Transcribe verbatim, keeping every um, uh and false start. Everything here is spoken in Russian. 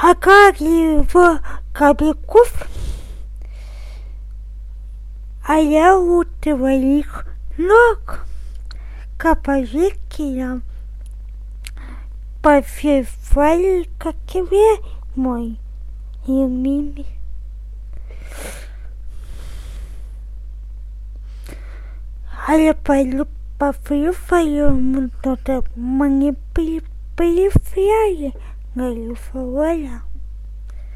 А как его кобяков, а я у твоих ног капозикиям пофифали, как тебе мой любимый. А я пойду пофифаю, что-то мне прифляли, говорю, фаля.